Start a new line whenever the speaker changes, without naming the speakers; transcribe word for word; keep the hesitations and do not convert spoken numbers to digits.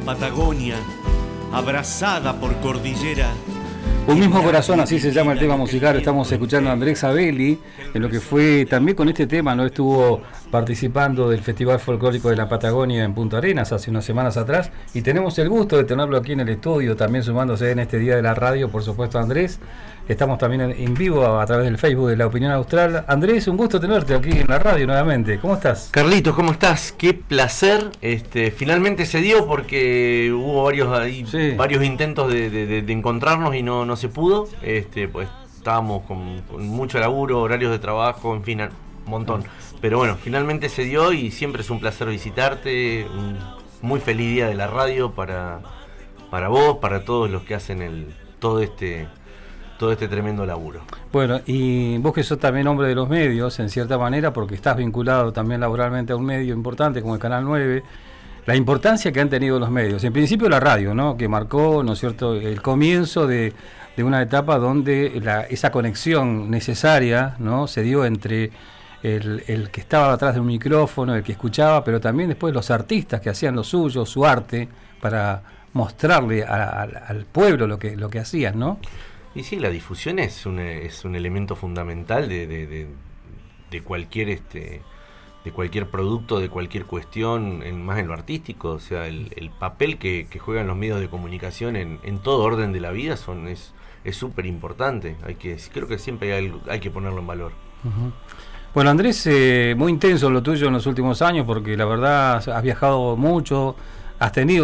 Patagonia, abrazada por cordillera.
Un mismo corazón, así se llama el tema musical. Estamos escuchando a Andrés Sabelli, en lo que fue también con este tema, ¿no? Estuvo participando del Festival Folclórico de la Patagonia en Punta Arenas hace unas semanas atrás, y tenemos el gusto de tenerlo aquí en el estudio, también sumándose en este día de la radio, por supuesto, Andrés. Estamos también en vivo a través del Facebook de La Opinión Austral. Andrés, un gusto tenerte aquí en la radio nuevamente. ¿Cómo estás?
Carlitos, ¿cómo estás? Qué placer. Este, finalmente se dio porque hubo varios ahí, sí. varios intentos de, de, de encontrarnos y no, no se pudo. Este, pues estábamos con, con mucho laburo, horarios de trabajo, en fin, un montón. Pero bueno, finalmente se dio y siempre es un placer visitarte. Un muy feliz día de la radio para, para vos, para todos los que hacen el todo este... todo este tremendo laburo.
Bueno, y vos que sos también hombre de los medios, en cierta manera, porque estás vinculado también laboralmente a un medio importante como el Canal nueve, la importancia que han tenido los medios, en principio la radio, ¿no? Que marcó, ¿no es cierto?, el comienzo de, de una etapa donde la, esa conexión necesaria, ¿no?, se dio entre el, el que estaba atrás de un micrófono, el que escuchaba, pero también después los artistas que hacían lo suyo, su arte, para mostrarle a, a, al pueblo lo que, lo que hacían, ¿no?
Y sí, la difusión es un, es un elemento fundamental de, de, de, de cualquier este de cualquier producto, de cualquier cuestión, en, más en lo artístico. O sea, el, el papel que, que juegan los medios de comunicación en, en todo orden de la vida son es es súper importante. Hay que creo que siempre hay, hay que ponerlo en valor.
Uh-huh. Bueno, Andrés, eh, muy intenso lo tuyo en los últimos años, porque la verdad has viajado mucho, has tenido